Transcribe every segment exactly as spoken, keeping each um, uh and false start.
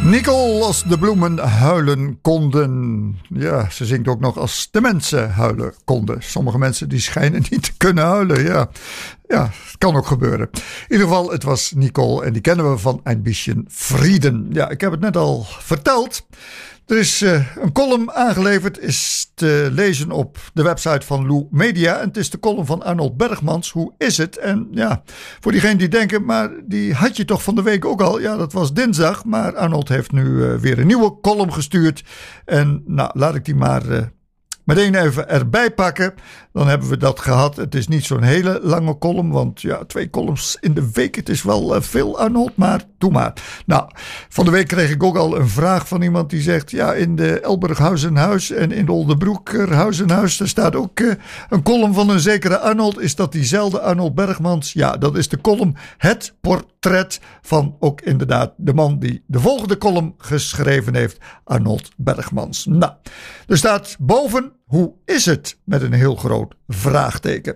Nicole, als de bloemen huilen konden. Ja, ze zingt ook nog als de mensen huilen konden. Sommige mensen die schijnen niet te kunnen huilen. Ja, ja, het kan ook gebeuren. In ieder geval, het was Nicole en die kennen we van Ein bisschen Frieden. Ja, ik heb het net al verteld. Er is uh, een column aangeleverd, is te lezen op de website van Lou Media. En het is de column van Arnold Bergmans. Hoe is het? En ja, voor diegenen die denken, maar die had je toch van de week ook al? Ja, dat was dinsdag. Maar Arnold heeft nu uh, weer een nieuwe column gestuurd. En nou, laat ik die maar uh, meteen even erbij pakken. Dan hebben we dat gehad. Het is niet zo'n hele lange column, want ja, twee columns in de week. Het is wel uh, veel, Arnold, maar doe maar. Nou, van de week kreeg ik ook al een vraag van iemand die zegt, ja, in de Elburghuizenhuis en in de Oldebroekerhuizenhuis, daar staat ook uh, een column van een zekere Arnold. Is dat diezelfde Arnold Bergmans? Ja, dat is de column Het Portret van ook inderdaad de man die de volgende column geschreven heeft, Arnold Bergmans. Nou, er staat boven, hoe is het? Met een heel groot vraagteken.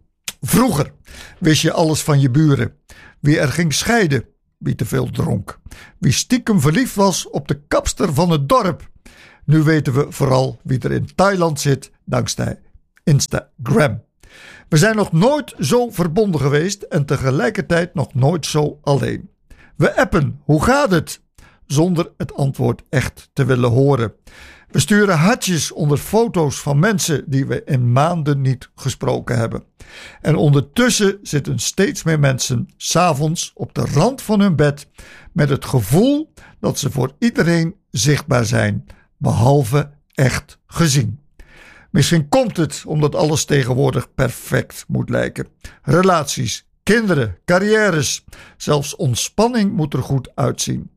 Vroeger wist je alles van je buren. Wie er ging scheiden, wie te veel dronk. Wie stiekem verliefd was op de kapster van het dorp. Nu weten we vooral wie er in Thailand zit dankzij Instagram. We zijn nog nooit zo verbonden geweest en tegelijkertijd nog nooit zo alleen. We appen, hoe gaat het? Zonder het antwoord echt te willen horen. We sturen hartjes onder foto's van mensen die we in maanden niet gesproken hebben. En ondertussen zitten steeds meer mensen 's avonds op de rand van hun bed met het gevoel dat ze voor iedereen zichtbaar zijn, behalve echt gezien. Misschien komt het omdat alles tegenwoordig perfect moet lijken. Relaties, kinderen, carrières, zelfs ontspanning moet er goed uitzien.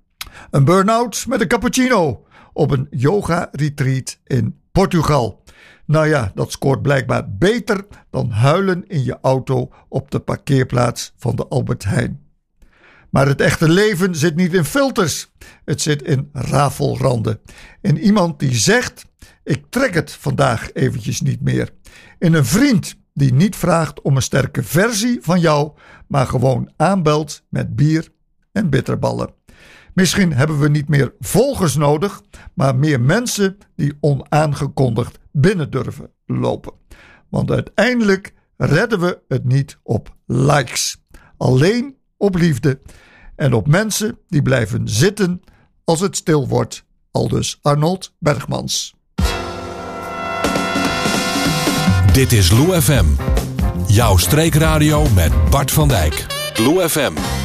Een burn-out met een cappuccino op een yoga-retreat in Portugal. Nou ja, dat scoort blijkbaar beter dan huilen in je auto op de parkeerplaats van de Albert Heijn. Maar het echte leven zit niet in filters. Het zit in rafelranden. In iemand die zegt, ik trek het vandaag eventjes niet meer. In een vriend die niet vraagt om een sterke versie van jou, maar gewoon aanbelt met bier en bitterballen. Misschien hebben we niet meer volgers nodig, maar meer mensen die onaangekondigd binnen durven lopen. Want uiteindelijk redden we het niet op likes. Alleen op liefde en op mensen die blijven zitten als het stil wordt. Aldus Arnold Bergmans. Dit is Lou F M. Jouw streekradio met Bart van Dijk. Lou F M.